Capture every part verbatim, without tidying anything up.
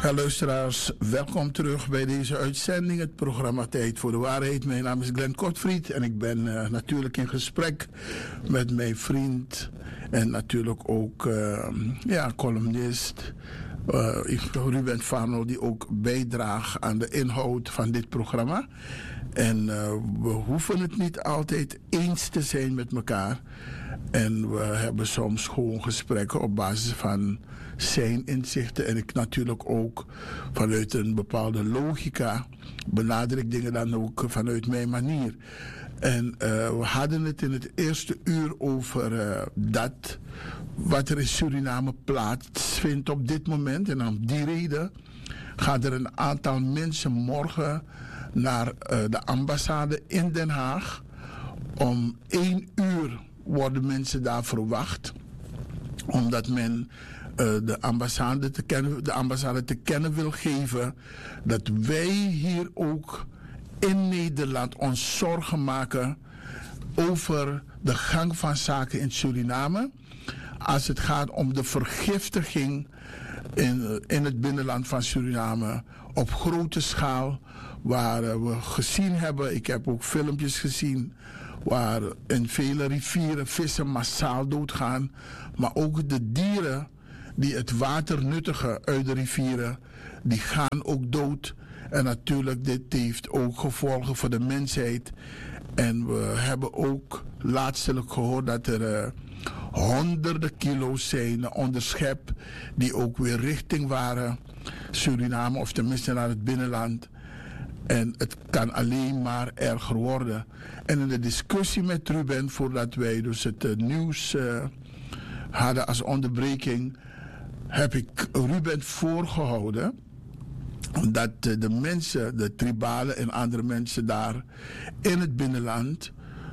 Ja, luisteraars, welkom terug bij deze uitzending, het programma Tijd voor de Waarheid. Mijn naam is Glenn Kortfried en ik ben uh, natuurlijk in gesprek met mijn vriend en natuurlijk ook uh, ja, columnist uh, Ruben Farno, die ook bijdraagt aan de inhoud van dit programma. En uh, we hoeven het niet altijd eens te zijn met elkaar. En we hebben soms gewoon gesprekken op basis van zijn inzichten. En ik natuurlijk ook vanuit een bepaalde logica benader ik dingen dan ook vanuit mijn manier. En uh, we hadden het in het eerste uur over uh, dat wat er in Suriname plaatsvindt op dit moment. En om die reden gaan er een aantal mensen morgen naar uh, de ambassade in Den Haag. Om één uur worden mensen daar verwacht, omdat men uh, de, ambassade te kennen, de ambassade te kennen wil geven dat wij hier ook in Nederland ons zorgen maken over de gang van zaken in Suriname, als het gaat om de vergiftiging in, in het binnenland van Suriname op grote schaal, waar uh, we gezien hebben, ik heb ook filmpjes gezien, waar in vele rivieren vissen massaal doodgaan, maar ook de dieren die het water nuttigen uit de rivieren, die gaan ook dood. En natuurlijk, dit heeft ook gevolgen voor de mensheid. En we hebben ook laatstelijk gehoord dat er uh, honderden kilo's zijn onderschept, die ook weer richting waren Suriname, of tenminste naar het binnenland. En het kan alleen maar erger worden. En in de discussie met Ruben, voordat wij dus het uh, nieuws uh, hadden als onderbreking, heb ik Ruben voorgehouden dat uh, de mensen, de tribalen en andere mensen daar in het binnenland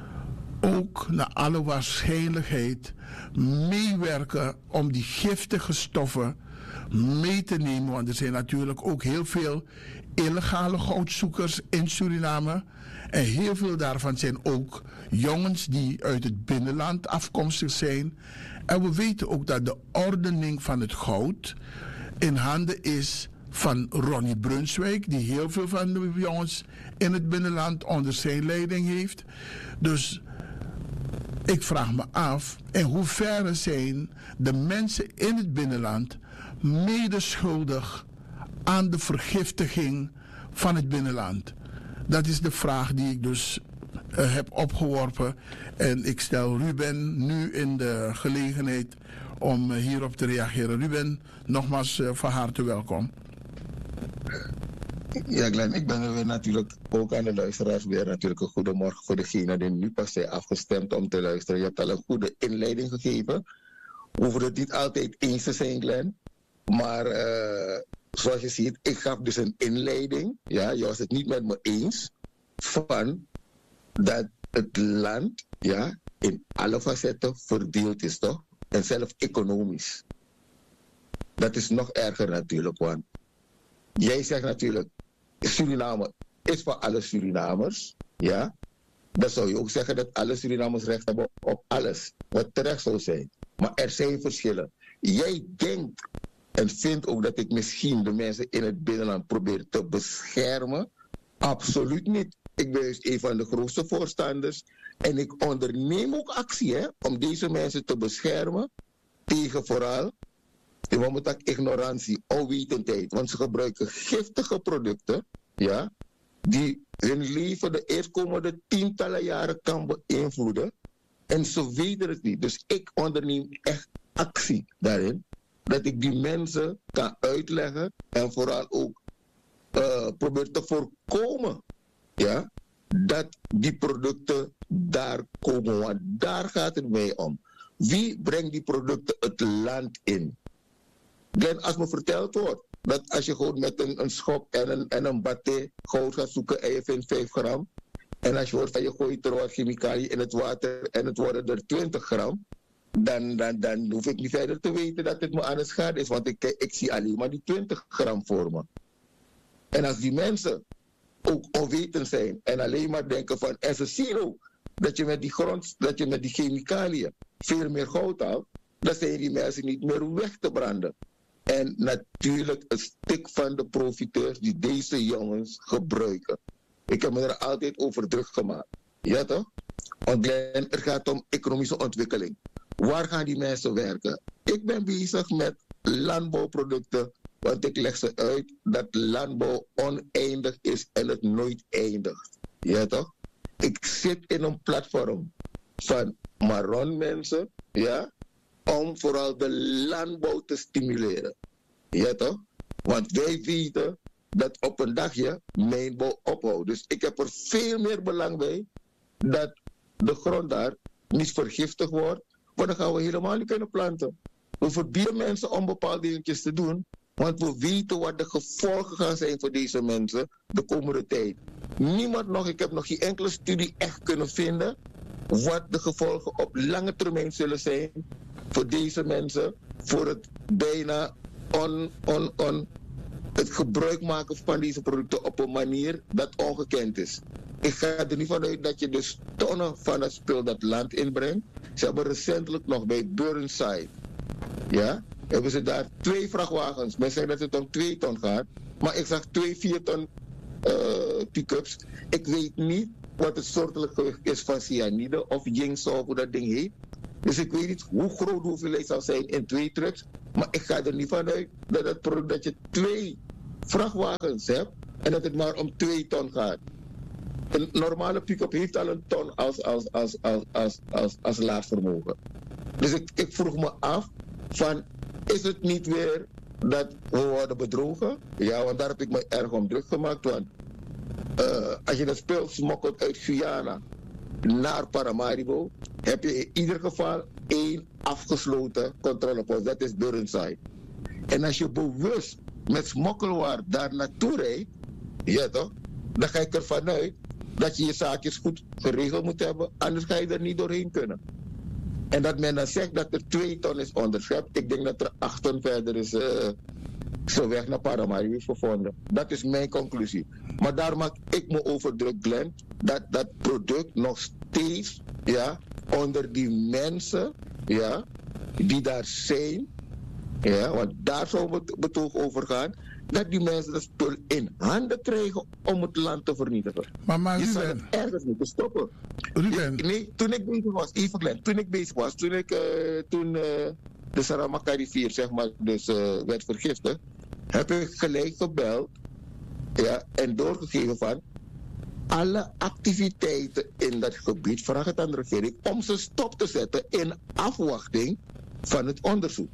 ook naar alle waarschijnlijkheid meewerken om die giftige stoffen mee te nemen. Want er zijn natuurlijk ook heel veel illegale goudzoekers in Suriname. En heel veel daarvan zijn ook jongens die uit het binnenland afkomstig zijn. En we weten ook dat de ordening van het goud in handen is van Ronnie Brunswijk, die heel veel van de jongens in het binnenland onder zijn leiding heeft. Dus ik vraag me af, in hoeverre zijn de mensen in het binnenland medeschuldig aan de vergiftiging van het binnenland? Dat is de vraag die ik dus uh, heb opgeworpen. En ik stel Ruben nu in de gelegenheid om uh, hierop te reageren. Ruben, nogmaals uh, van harte welkom. Ja, Glenn, ik ben er weer natuurlijk ook aan de luisteraars weer natuurlijk een goedemorgen voor degene die nu pas zijn afgestemd om te luisteren. Je hebt al een goede inleiding gegeven. We hoeven het niet altijd eens te zijn, Glenn. Maar uh, zoals je ziet, ik gaf dus een inleiding. Ja, je was het niet met me eens van dat het land ja, in alle facetten verdeeld is, toch? En zelfs economisch. Dat is nog erger natuurlijk, want jij zegt natuurlijk, Suriname is voor alle Surinamers, ja. Dan zou je ook zeggen dat alle Surinamers recht hebben op alles, wat terecht zou zijn. Maar er zijn verschillen. Jij denkt en vindt ook dat ik misschien de mensen in het binnenland probeer te beschermen. Absoluut niet. Ik ben juist een van de grootste voorstanders. En ik onderneem ook actie hè, om deze mensen te beschermen tegen vooral in momentan ignorantie, onwetendheid. Want ze gebruiken giftige producten, ja, die hun leven de eerstkomende tientallen jaren kan beïnvloeden. En ze weten het niet. Dus ik onderneem echt actie daarin. Dat ik die mensen kan uitleggen en vooral ook uh, probeer te voorkomen, ja, dat die producten daar komen. Want daar gaat het mee om. Wie brengt die producten het land in? Dan als me verteld wordt dat als je gewoon met een, een schop en een, en een baté goud gaat zoeken en je vindt vijf gram. En als je hoort van je gooit er wat chemicaliën in het water en het worden er twintig gram. Dan, dan, dan hoef ik niet verder te weten dat het me aan het schade is. Want ik, ik zie alleen maar die twintig gram voor me. En als die mensen ook onwetend zijn en alleen maar denken van, en ze zien ook dat je met die grond, dat je met die chemicaliën veel meer goud haalt, dan zijn die mensen niet meer weg te branden. En natuurlijk een stuk van de profiteurs die deze jongens gebruiken. Ik heb me er altijd over druk gemaakt. Ja toch? Want er gaat om economische ontwikkeling. Waar gaan die mensen werken? Ik ben bezig met landbouwproducten. Want ik leg ze uit dat landbouw oneindig is en het nooit eindigt. Ja toch? Ik zit in een platform van Maron mensen. Ja? Om vooral de landbouw te stimuleren. Ja toch? Want wij weten dat op een dagje mijnbouw ophoudt. Dus ik heb er veel meer belang bij dat de grond daar niet vergiftigd wordt. Want dan gaan we helemaal niet kunnen planten. We verbieden mensen om bepaalde dingetjes te doen. Want we weten wat de gevolgen gaan zijn voor deze mensen de komende tijd. Niemand nog, ik heb nog geen enkele studie echt kunnen vinden wat de gevolgen op lange termijn zullen zijn voor deze mensen, voor het bijna on, on, on, het gebruik maken van deze producten op een manier dat ongekend is. Ik ga er niet vanuit dat je dus tonnen van het spul dat land inbrengt. Ze hebben recentelijk nog bij Burnside, ja, hebben ze daar twee vrachtwagens. Men zegt dat het om twee ton gaat, maar ik zag twee vier ton uh, pick-ups. Ik weet niet wat het soortelijk gewicht is van cyanide of jinkzout, hoe dat ding heet. Dus ik weet niet hoe groot de hoeveelheid zal zijn in twee trucks. Maar ik ga er niet vanuit dat het product dat je twee vrachtwagens hebt en dat het maar om twee ton gaat. Een normale pick-up heeft al een ton als, als, als, als, als, als, als laadvermogen. Dus ik, ik vroeg me af van, is het niet weer dat we worden bedrogen? Ja, want daar heb ik me erg om druk gemaakt. Want uh, als je dat spul smokkelt uit Guyana naar Paramaribo, heb je in ieder geval één afgesloten controlepost. Dat is Burnside. En als je bewust met smokkelwaar daar naartoe rijdt, ja toch, dan ga ik ervan uit dat je je zaakjes goed geregeld moet hebben, anders ga je er niet doorheen kunnen. En dat men dan zegt dat er twee ton is onderschept, ik denk dat er acht ton verder is uh, zo weg naar Paramaribo gevonden. Dat is mijn conclusie. Maar daar maak ik me over druk, Glenn, dat dat product nog steeds, ja, onder die mensen, ja, die daar zijn, ja, want daar zou het betoog over gaan, dat die mensen dat spul in handen krijgen om het land te vernietigen. Maar, maar je Ruben, zou het ergens moeten stoppen. Ruben. Nee, toen ik bezig was, even klein, toen ik bezig was, toen ik, uh, toen uh, de Saramaka rivier, zeg maar, dus uh, werd vergiftigd, heb ik gelijk gebeld, ja, en doorgegeven van alle activiteiten in dat gebied, vraag het aan de regering, om ze stop te zetten in afwachting van het onderzoek.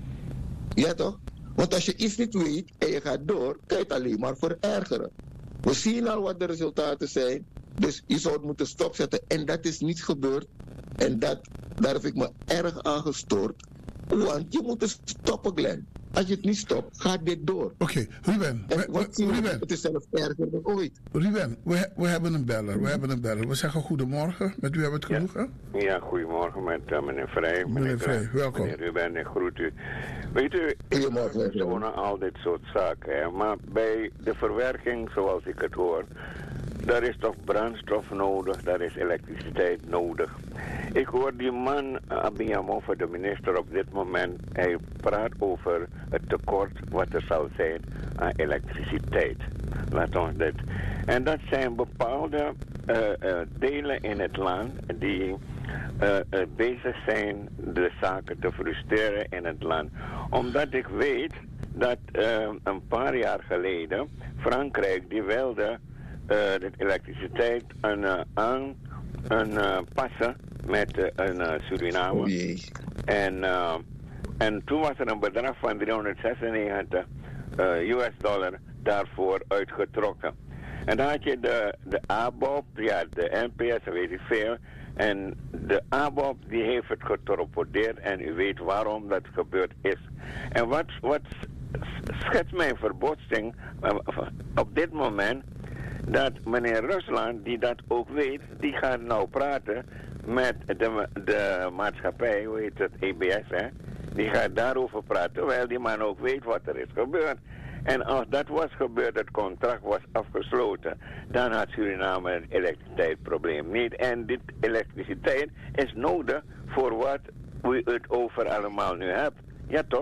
Ja toch? Want als je iets niet weet en je gaat door, kan je het alleen maar verergeren. We zien al wat de resultaten zijn, dus je zou het moeten stopzetten. En dat is niet gebeurd. En dat, daar heb ik me erg aan gestoord. Want je moet het stoppen, Glenn. Als je het niet stopt, gaat dit door. Oké, okay, Ruben. En wat zien we? Ruben. Het is zelfs erger dan ooit. Ruben, we, we hebben een beller. We hebben een beller. We zeggen goedemorgen. Met u hebben we het genoegen. Ja, ja, goedemorgen met uh, meneer Vrij. Meneer, meneer Vrij, welkom. Meneer Ruben, ik groet u. Weet u, ik wonen al dit soort zaken. Hè, maar bij de verwerking, zoals ik het hoor, daar is toch brandstof nodig, daar is elektriciteit nodig. Ik hoor die man, Abiyamova, de minister op dit moment, hij praat over het tekort wat er zal zijn aan elektriciteit. Laat ons dit. En dat zijn bepaalde uh, uh, delen in het land die uh, uh, bezig zijn de zaken te frustreren in het land. Omdat ik weet dat uh, een paar jaar geleden Frankrijk die wilde Uh, de elektriciteit aan, uh, aan een, uh, passen met uh, een uh, Suriname. Oh jee. En, uh, en toen was er een bedrag van driehonderdzesennegentig uh, U S dollar daarvoor uitgetrokken. En dan had je de, de A B O P, ja, de N P S, weet ik veel. En de A B O P die heeft het getorpedeerd en u weet waarom dat gebeurd is. En wat, wat schetst mijn verbotsing uh, op dit moment, dat meneer Rusland, die dat ook weet, die gaat nou praten met de, de maatschappij, hoe heet het, E B S, hè? Die gaat daarover praten, terwijl die man ook weet wat er is gebeurd. En als dat was gebeurd, het contract was afgesloten, dan had Suriname het elektriciteitsprobleem niet. En dit elektriciteit is nodig voor wat u het over allemaal nu hebt. Ja toch?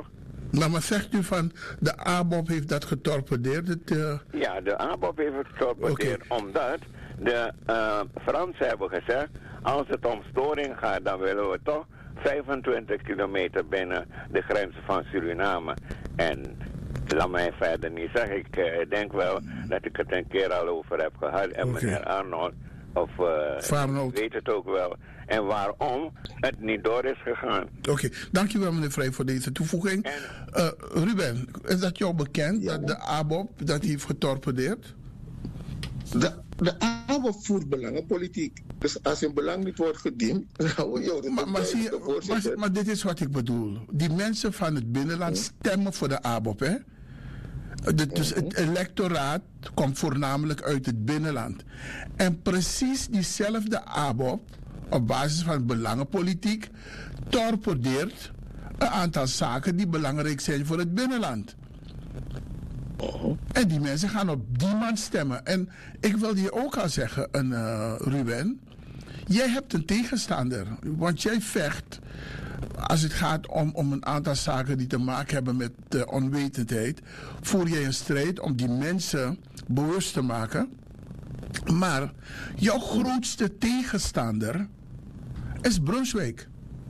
Nou, maar zegt u van de A B O P heeft dat getorpedeerd? Het, uh... Ja, de A B O P heeft het getorpedeerd okay. omdat de uh, Fransen hebben gezegd, als het om storing gaat, dan willen we toch vijfentwintig kilometer binnen de grenzen van Suriname. En laat mij verder niet zeggen, ik uh, denk wel dat ik het een keer al over heb gehad. En okay. meneer Arnold, of uh, weet het ook wel. En waarom het niet door is gegaan. Oké, okay. Dankjewel meneer Vrij voor deze toevoeging. En, uh, Ruben, is dat jou bekend, ja. dat de A B O P dat heeft getorpedeerd? De, de A B O P voert belangenpolitiek. Dus als een belang niet wordt gediend, dan jou de maar, maar, zie je, maar, maar dit is wat ik bedoel. Die mensen van het binnenland ja. stemmen voor de A B O P, hè? De, dus het electoraat komt voornamelijk uit het binnenland. En precies diezelfde A B O P, op basis van belangenpolitiek, torpedeert een aantal zaken die belangrijk zijn voor het binnenland. Oh. En die mensen gaan op die man stemmen. En ik wil je ook al zeggen, een, uh, Ruben, jij hebt een tegenstander. Want jij vecht, als het gaat om, om een aantal zaken die te maken hebben met uh, onwetendheid, voer jij een strijd om die mensen bewust te maken. Maar jouw grootste tegenstander is Brunswijk.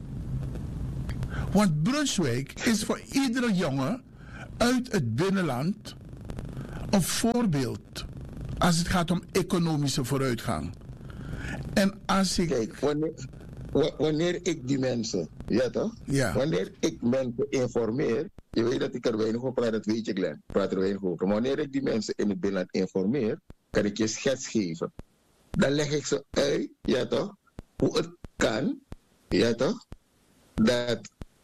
Want Brunswijk is voor iedere jongen uit het binnenland een voorbeeld als het gaat om economische vooruitgang. En als ik... Kijk, wanneer, wanneer ik die mensen, ja toch? Ja. Wanneer ik mensen informeer, je weet dat ik er weinig over praat, dat weet je Glenn, ik praat er weinig over. Maar wanneer ik die mensen in het binnenland informeer, kan ik je schets geven. Dan leg ik ze uit, ja toch, hoe het kan, ja toch, dat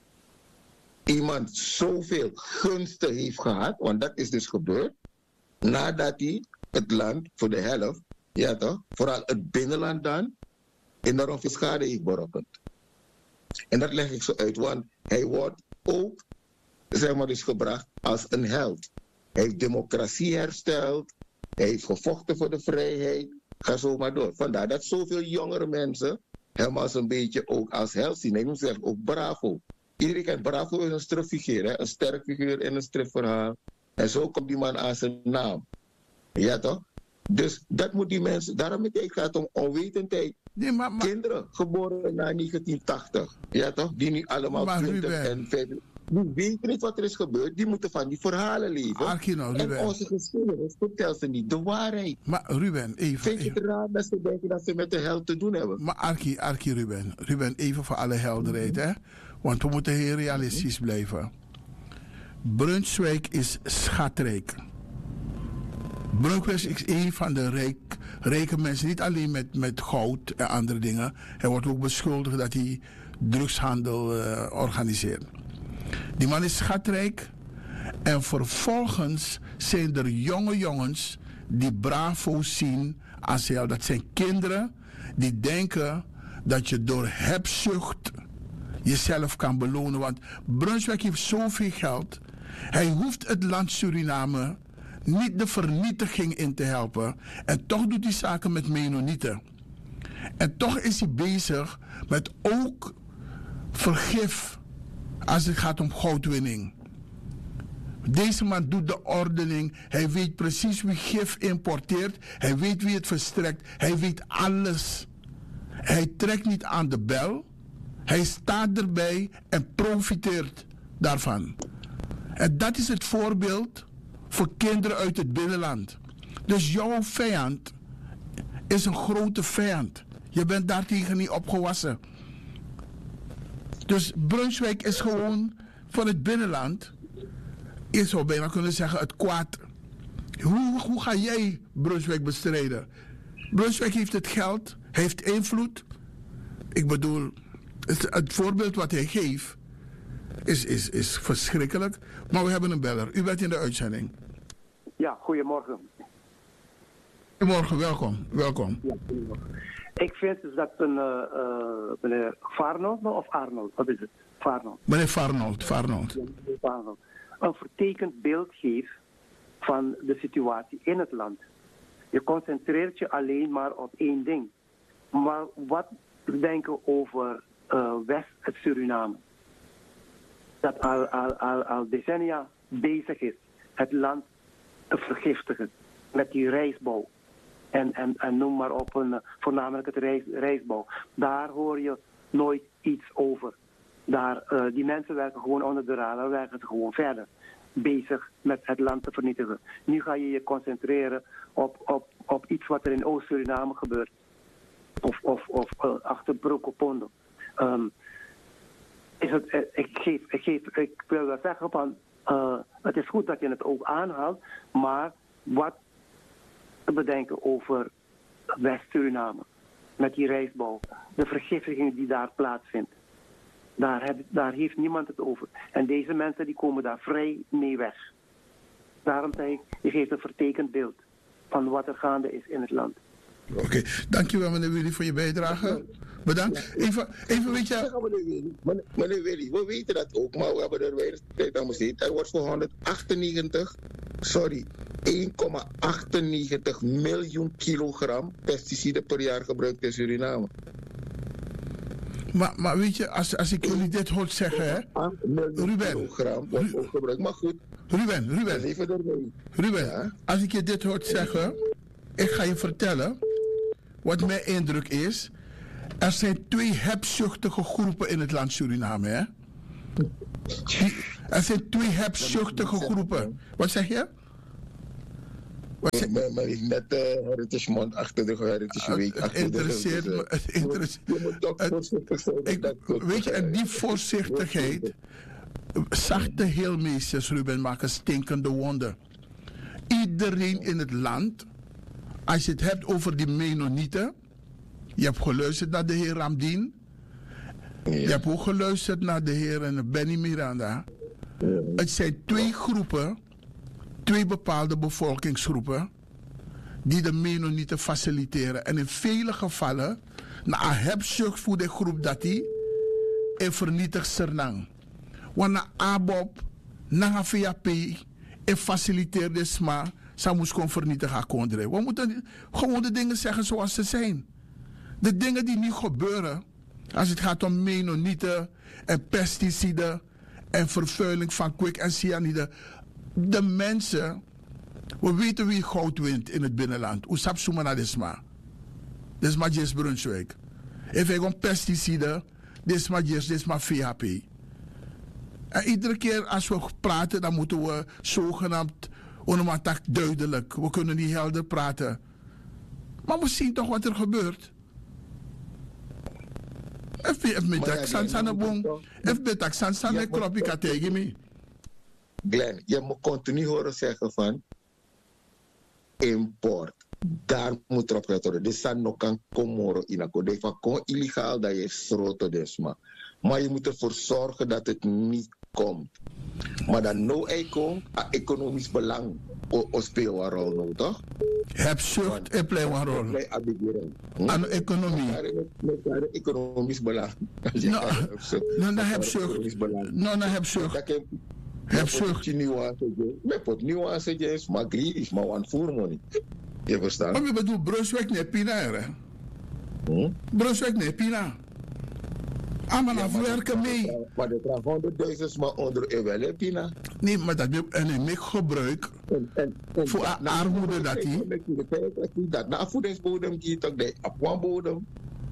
iemand zoveel gunsten heeft gehad, want dat is dus gebeurd, nadat hij het land voor de helft, ja toch, vooral het binnenland dan, enorm veel schade heeft berokkend. En dat leg ik zo uit, want hij wordt ook, zeg maar dus gebracht als een held. Hij heeft democratie hersteld, hij heeft gevochten voor de vrijheid, ga zo maar door. Vandaar dat zoveel jongere mensen hem als een beetje ook als held zien. Hij noemt zich ook Bravo. Iedereen kent Bravo is een stripfiguur, hè? Een sterk figuur in een stripverhaal. En zo komt die man aan zijn naam. Ja toch? Dus dat moet die mensen, daarom het gaat om onwetendheid. Nee, maar, maar, kinderen geboren na negentien tachtig, ja toch? Die nu allemaal maar, twintig Ruben. en vijftig. Die weten niet wat er is gebeurd, die moeten van die verhalen leven. Arkino, Ruben. En onze geschiedenis vertelt ze niet de waarheid. Maar Ruben, even... Vind je het raar dat ze denken dat ze met de held te doen hebben? Maar Arki, Arki Ruben, Ruben, even voor alle helderheid, hè? Want we moeten heel realistisch blijven. Brunswijk is schatrijk. Brunswijk is een van de rijk, rijke mensen, niet alleen met, met goud en andere dingen. Hij wordt ook beschuldigd dat hij drugshandel uh, organiseert. Die man is schatrijk. En vervolgens zijn er jonge jongens die Bravo zien als held. Dat zijn kinderen die denken dat je door hebzucht jezelf kan belonen. Want Brunswijk heeft zoveel geld. Hij hoeft het land Suriname niet de vernietiging in te helpen. En toch doet hij zaken met Mennonieten. En toch is hij bezig met ook vergif als het gaat om goudwinning. Deze man doet de ordening. Hij weet precies wie gif importeert. Hij weet wie het verstrekt. Hij weet alles. Hij trekt niet aan de bel. Hij staat erbij en profiteert daarvan. En dat is het voorbeeld voor kinderen uit het binnenland. Dus jouw vijand is een grote vijand. Je bent daartegen niet opgewassen. Dus Brunswijk is gewoon van het binnenland. Je zou bijna kunnen zeggen het kwaad. Hoe, hoe ga jij Brunswijk bestrijden? Brunswijk heeft het geld, heeft invloed. Ik bedoel, het, het voorbeeld wat hij geeft is, is, is verschrikkelijk. Maar we hebben een beller. U bent in de uitzending. Ja, goedemorgen. Goedemorgen, welkom. welkom. Ja, goedemorgen. Ik vind dus dat een uh, uh, meneer Varnold of Arnold, wat is het? Varnold. Meneer Varnold, Varnold. Ja, meneer Varnold. Een vertekend beeld geeft van de situatie in het land. Je concentreert je alleen maar op één ding. Maar wat denken over uh, West het Suriname? dat al, al, al, al decennia bezig is het land te vergiftigen met die rijstbouw. En, en, en noem maar op, een, voornamelijk het rijst, rijstbouw. Daar hoor je nooit iets over. Daar, uh, die mensen werken gewoon onder de radar, werken ze gewoon verder. Bezig met het land te vernietigen. Nu ga je je concentreren op, op, op iets wat er in Oost-Suriname gebeurt. Of, of, of uh, achter Brokopondo. Um, is het, uh, ik, geef, ik, geef, ik wil wel zeggen van, uh, het is goed dat je het ook aanhaalt, maar wat te bedenken over West-Suriname, met die rijstbouw, de vergiftiging die daar plaatsvindt. Daar, heb, daar heeft niemand het over. En deze mensen die komen daar vrij mee weg. Daarom zeg ik, je geeft een vertekend beeld van wat er gaande is in het land. Oké, okay. Dankjewel meneer Willy voor je bijdrage. Bedankt. Even, even weet je... Meneer Willy, meneer Willy, we weten dat ook, maar we hebben er weinig tijd aan besteed. Er wordt voor honderdachtennegentig, sorry, één komma achtennegentig miljoen kilogram pesticiden per jaar gebruikt in Suriname. Maar, maar weet je, als, als ik jullie dit hoor zeggen, hè? Ruben. Kilogram wordt ook gebruikt, maar goed. Ruben, Ruben. Even ermee. Ruben, ja? Als ik je dit hoor zeggen, ik ga je vertellen wat mijn indruk is. Er zijn twee hebzuchtige groepen in het land Suriname, hè? Er zijn twee hebzuchtige groepen. Wat zeg je? Wat zeg je? Maar ik net uh, Heritage Month achter de Heritage Week. Het interesseert me. Het interesseert me. Weet je, en die voorzichtigheid, zachte heelmeesters, Ruben, maken stinkende wonden. Iedereen in het land, als je het hebt over die Mennonieten, je hebt geluisterd naar de heer Ramdien, ja. Je hebt ook geluisterd naar de heer Benny Miranda. Ja. Het zijn twee groepen, twee bepaalde bevolkingsgroepen, die de Mennonieten faciliteren. En in vele gevallen, na een hebzucht voor de groep dat die, en vernietigt Sernang. Want na Abob, na V A P, en faciliteert de S M A, ze moest gewoon vernietigen kondre. We moeten gewoon de dingen zeggen zoals ze zijn. De dingen die nu gebeuren, als het gaat om Mennonieten en pesticiden en vervuiling van kwik en cyanide. De mensen, we weten wie goud wint in het binnenland. Oesap Sumana Desma. Desma Jes Brunswijk. Even om pesticiden, Desma Jes, Desma V H P. En iedere keer als we praten, dan moeten we zogenaamd onomatak duidelijk. We kunnen niet helder praten. Maar we zien toch wat er gebeurt. Even met dat Sansana Boom. Even met dat Sansana Kropika tegen me. Glenn, je moet continu horen zeggen van import. Daar moet erop gelet worden. Dit zijn nog een komoro in een code van kon illegaal dat je stroten desma. Maar je moet ervoor zorgen dat het niet komt. Maar dat no komt, economisch belang speelt een rol nou, toch? Hebzucht en pleit een rol. Aan de economie. Met economisch belang. Nou, dan hebzucht. Nou, dan hebzucht. Hebzucht. Je pot nuance is, maar griep is maar een voermoney. Je verstaat? Maar je bedoelt Brunswijk nee pina, hè? Brunswijk nee pina. Ah, maar dan werken mee. Maar de vraag honderdduizend maar onder Ewelle pina. Nee, maar dat is een gebruik voor armoede dat hij. Dat na voedingsbodem die toch de afwanbodem.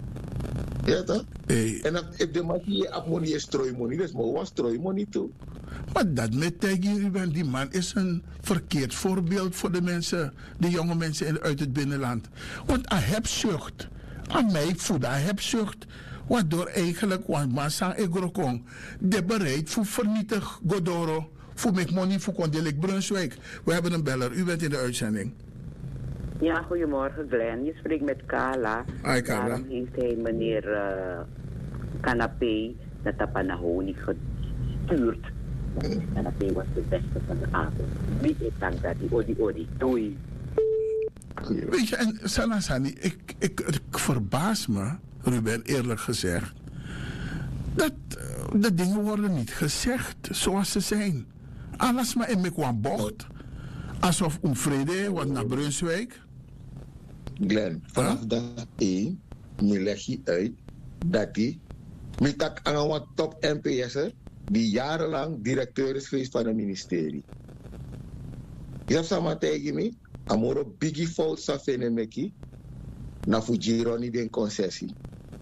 Ja toch? En if de machine afmonie is strooimoney, dus maar was strooimoney toe. Maar dat met tegen die man is een verkeerd voorbeeld voor de mensen, de jonge mensen uit het binnenland. Want hij heeft zucht. Aan mij voelt hij heeft zucht. Waardoor eigenlijk, want massa egrokong, de bereid voor vernietig Godoro, voor make money voor Kondelik Brunswijk. We hebben een beller, u bent in de uitzending. Ja, goedemorgen Glenn, je spreekt met Carla. Hi Carla. Daarom heeft hij meneer uh, Canapé naar Tapanahoni gestuurd. Canapé was de beste van de avond. Wie ik dank dat die odi odi, doei. Weet je, en Sanasani, ik, ik, ik verbaas me, Ruben, eerlijk gezegd, dat uh, de dingen worden niet gezegd zoals ze zijn. Alles maar in mijn bocht. Alsof om vrede, wat naar Brunswijk. Glenn, vanaf huh? dag één, nu leg je uit dat die, met dat aan wat top N P S'er, die jarenlang directeur is geweest van een ministerie. Je hebt samen tegen me, amoro biggie fout sa fenemeki, na fujiro niet in concessie.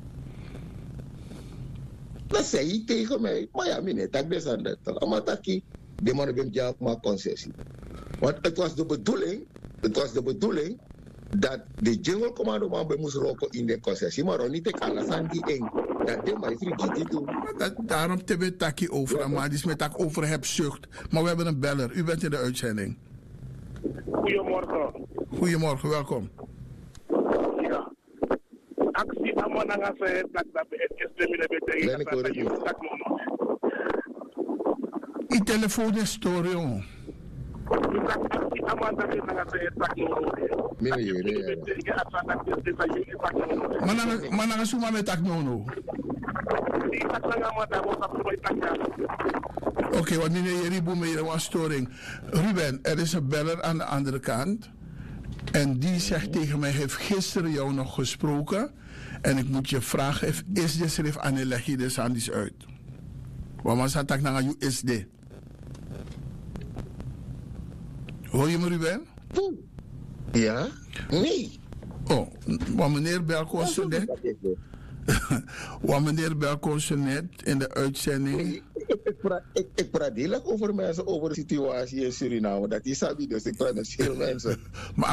Dat zei hij tegen mij, maar ja, meneer, tak des aan dat. Amataki, de man heeft ja maar concessie. Want het was de bedoeling, het was de bedoeling dat de jungle commando man bij moest roken in de concessie, maar niet de kalasan die eng. Dat de mij frigidi doen. Daarom te we takkie over, ja, maar die is met tak over hebzucht. Maar we hebben een beller, u bent in de uitzending. Goedemorgen. Goedemorgen, welkom. Ja. Actie amananga se tak dat het is de midden bij die telefoon is story, jongen. Maar dan gaan we met tak nono. Oké, okay, want meneer Jeribo meer was storing. Ruben, er is een beller aan de andere kant. En die zegt tegen mij, heeft gisteren jou nog gesproken. En ik moet je vragen, is dit schrift aan de leg je de sandis uit? Waarom staat dat naar jou is dit? Hoor je me, Ruben? Ja? Nee. Oh, wat meneer Belko zo net... wat meneer Belko zo net in de uitzending... Ik, ik, praat, ik, ik praat heel erg over mensen, over de situatie in Suriname. Dat is sabi, dus ik praat met veel mensen. Maar